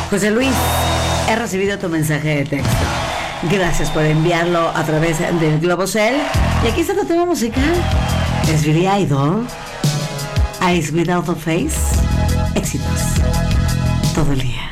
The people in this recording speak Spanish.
José Luis, he recibido tu mensaje de texto. Gracias por enviarlo a través del Globocel. Y aquí está tu tema musical. Es Billy Idol, Eyes Without a Face. Éxitos todo el día.